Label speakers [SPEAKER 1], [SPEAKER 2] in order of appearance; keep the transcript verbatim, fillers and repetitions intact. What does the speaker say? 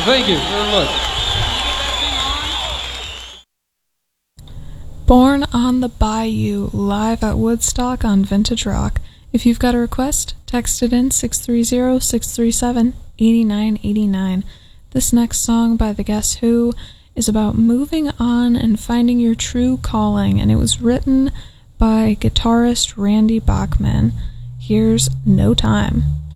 [SPEAKER 1] Thank you very much.
[SPEAKER 2] Born on the Bayou, live at Woodstock on Vintage Rock. If you've got a request, text it in six three zero, six three seven, eight nine eight nine. This next song by The Guess Who is about moving on and finding your true calling, and it was written by guitarist Randy Bachman. Here's No Time.